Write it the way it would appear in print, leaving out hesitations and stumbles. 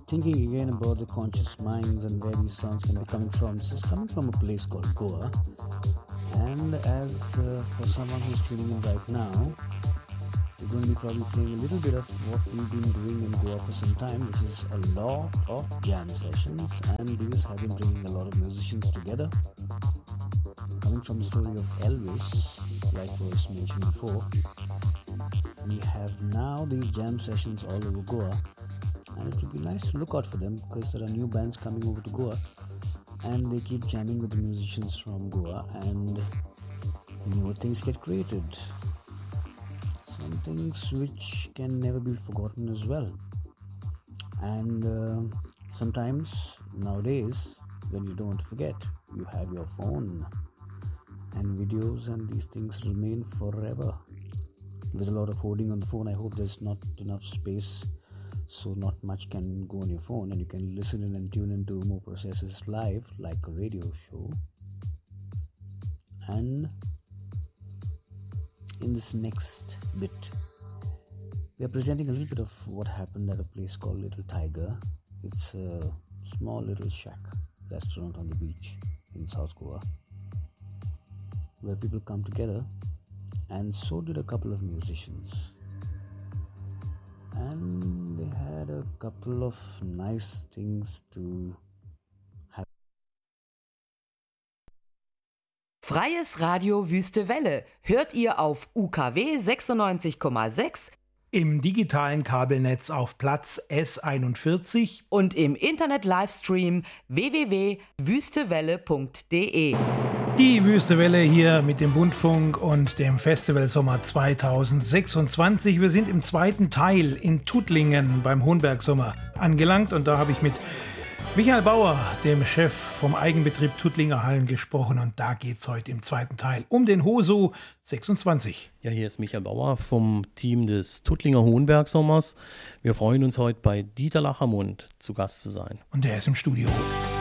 thinking again about the conscious minds and where these sounds can be coming from. This is coming from a place called Goa. And as for someone who's tuning in right now, we're going to be probably playing a little bit of what we've been doing in Goa for some time, which is a lot of jam sessions. And these have been bringing a lot of musicians together. Coming from the story of Elvis, like was mentioned before, we have now these jam sessions all over Goa. And it would be nice to look out for them because there are new bands coming over to Goa and they keep jamming with the musicians from Goa and newer things get created. Some things which can never be forgotten as well. And sometimes nowadays when you don't want to forget, you have your phone and videos and these things remain forever. There's a lot of holding on the phone. I hope there's not enough space so not much can go on your phone and you can listen in and tune into more processes live like a radio show. And in this next bit, we are presenting a little bit of what happened at a place called Little Tiger. It's a small little shack restaurant on the beach in South Goa where people come together, and so did a couple of musicians. And they had a couple of nice things to have. Freies Radio Wüste Welle hört ihr auf UKW 96,6 im digitalen Kabelnetz auf Platz S41 und im Internet-Livestream www.wüstewelle.de. Die Wüste Welle hier mit dem Bundfunk und dem Festival Sommer 2026. Wir sind im zweiten Teil in Tuttlingen beim Hohenberg Sommer angelangt und da habe ich mit Michael Bauer, dem Chef vom Eigenbetrieb Tuttlinger Hallen, gesprochen und da geht es heute im zweiten Teil um den HOSU 26. Ja, hier ist Michael Bauer vom Team des Tuttlinger Hohenberg Sommers. Wir freuen uns heute bei Dieter Lachermund zu Gast zu sein. Und der ist im Studio.